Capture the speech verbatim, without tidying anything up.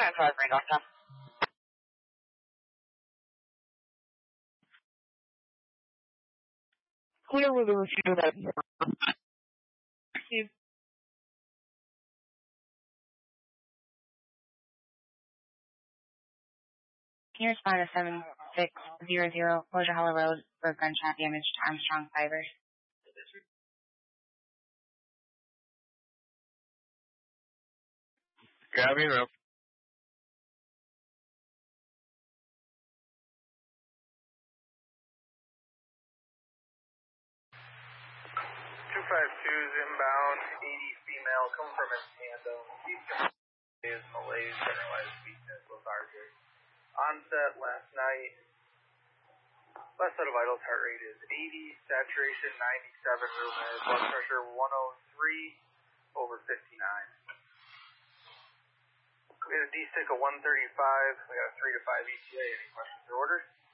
nine five, Rain Doctor. Clear with a review that Steve. Can you respond to seven six zero zero Closure Hollow Road for gunshot damage to Armstrong Fibers? Gabby, no. two five two is inbound, eighty female, coming from his tandem. Is malaise, generalized weakness, lethargic. Onset last night. Last set of vitals, heart rate is eighty, saturation ninety-seven, room air, blood pressure one oh three over fifty-nine. We had a D-stick of one thirty-five. We got a three to five E T A. Any questions or orders?